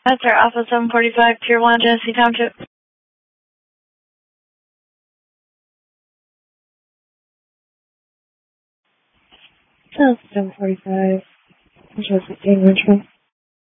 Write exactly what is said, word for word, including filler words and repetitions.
That's our Alpha seven forty-five, Tier one, Genesee Township. Alpha seven forty-five, Genesee Richmond.